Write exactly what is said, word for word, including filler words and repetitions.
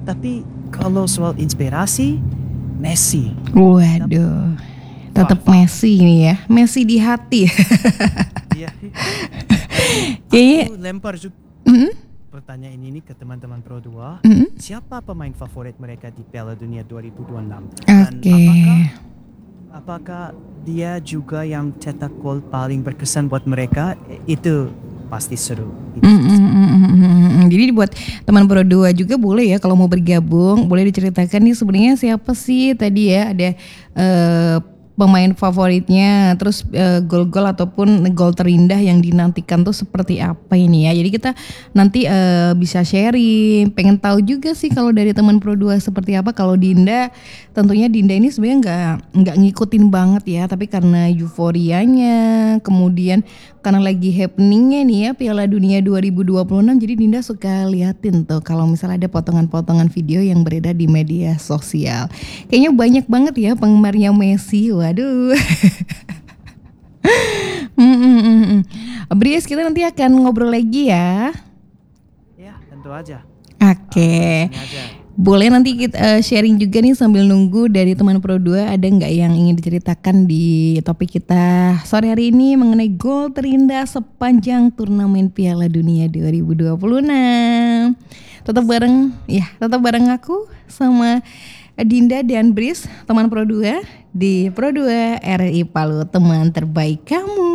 Tapi kalau soal inspirasi, Messi. Waduh, tetap Messi ini ya, Messi di hati. Iya. Kayaknya Aku lempar juga mm, pertanyaan ini ke teman-teman Pro dua. mm, Siapa pemain favorit mereka di Piala Dunia dua ribu dua puluh enam? Dan oke. apakah apakah dia juga yang cetak gol paling berkesan buat mereka? Itu pasti seru. Itu Mm, pasti mm, seru. mm, mm, mm, mm, mm. Jadi buat teman Pro dua juga boleh ya kalau mau bergabung, boleh diceritakan nih sebenarnya siapa sih tadi ya ada eh, pemain favoritnya, terus eh, gol-gol ataupun gol terindah yang dinantikan tuh seperti apa ini ya. Jadi kita nanti eh, bisa sharing, pengen tahu juga sih kalau dari teman Pro dua seperti apa. Kalau Dinda, tentunya Dinda ini sebenarnya nggak nggak ngikutin banget ya, tapi karena euforianya, kemudian karena lagi happeningnya nih ya Piala Dunia dua ribu dua puluh enam, jadi Dinda suka liatin tuh kalau misalnya ada potongan-potongan video yang beredar di media sosial. Kayaknya banyak banget ya penggemarnya Messi, waduh. Mm, mm, mm, mm. Bries, kita nanti akan ngobrol lagi ya. Ya, tentu aja. Oke. Di sini aja. Boleh nanti kita eh, sharing juga nih sambil nunggu dari teman Pro dua, ada nggak yang ingin diceritakan di topik kita sore hari ini mengenai gol terindah sepanjang turnamen Piala Dunia dua ribu dua puluh enam. Tetap bareng ya, tetap bareng aku sama Dinda dan Bris, teman Pro dua di Pro dua R R I Palu, teman terbaik kamu.